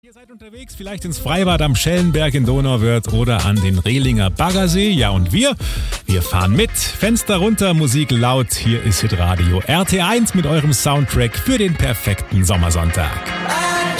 Ihr seid unterwegs, vielleicht ins Freibad am Schellenberg in Donauwörth oder an den Rehlinger Baggersee. Ja, und wir fahren mit. Fenster runter, Musik laut. Hier ist Hitradio RT1 mit eurem Soundtrack für den perfekten Sommersonntag.